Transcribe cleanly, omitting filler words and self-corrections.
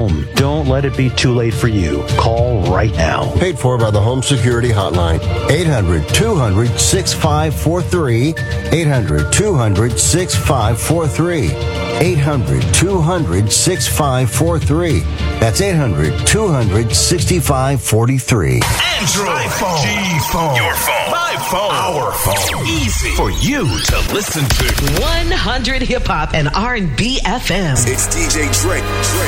home. Don't let it be too late for you. Call right now. Paid for by the Home Security Hotline. 800-200-6543. 800-200-6543. 800-200-6543. That's 800-200-6543. Android phone, G-phone, your phone, my phone, our phone. Easy for you to listen to. 100 Hip Hop and R&B FM. It's DJ Drake.